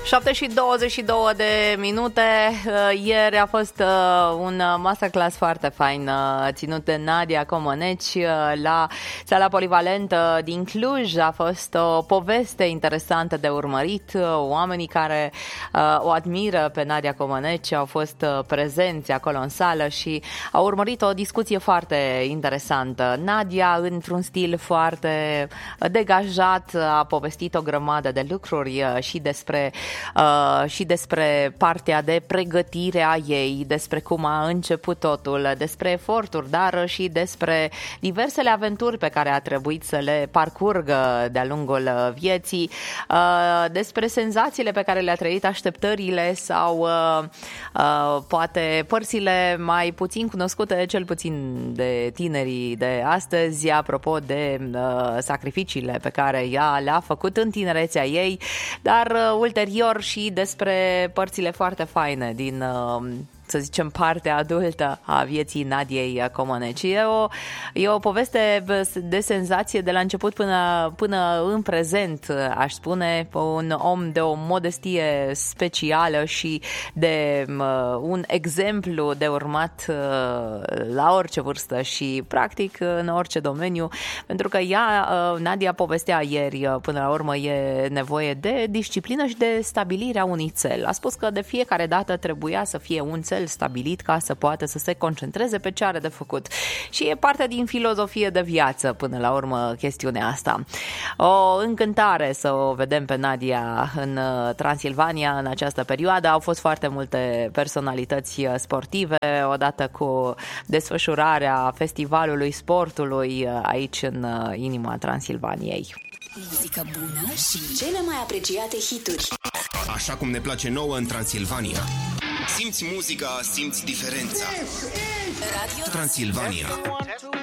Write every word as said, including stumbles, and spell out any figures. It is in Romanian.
șapte și douăzeci și două de minute. Ieri a fost un masterclass foarte fain ținut de Nadia Comăneci la sala polivalentă din Cluj. A fost o poveste interesantă de urmărit. Oamenii care o admiră pe Nadia Comăneci au fost prezenți acolo în sală și au urmărit o discuție foarte interesantă. Nadia, într-un stil foarte degajat, a povestit o grămadă de lucruri și despre Uh, și despre partea de pregătire a ei, despre cum a început totul, despre eforturi, dar și despre diversele aventuri pe care a trebuit să le parcurgă de-a lungul vieții, uh, despre senzațiile pe care le-a trăit, așteptările sau uh, uh, poate părțile mai puțin cunoscute, cel puțin de tinerii de astăzi, apropo de uh, sacrificiile pe care ea le-a făcut în tinerețea ei, dar uh, ulterior și despre părțile foarte faine din, să zicem, partea adultă a vieții Nadiei Comăneci. E o, e o poveste de senzație de la început până, până în prezent, aș spune, un om de o modestie specială și de uh, un exemplu de urmat uh, la orice vârstă și practic în orice domeniu, pentru că ea, uh, Nadia povestea ieri, uh, până la urmă e nevoie de disciplină și de stabilirea unui cel. A spus că de fiecare dată trebuia să fie un cel stabilit ca să poată să se concentreze pe ce are de făcut. Și e parte din filozofie de viață până la urmă chestiunea asta. O încântare să o vedem pe Nadia în Transilvania în această perioadă. Au fost foarte multe personalități sportive, odată cu desfășurarea Festivalului Sportului aici în inima Transilvaniei. Muzică bună și cele mai apreciate hituri. Așa cum ne place nouă în Transilvania. Simți muzica, simți diferența. Radio Transilvania.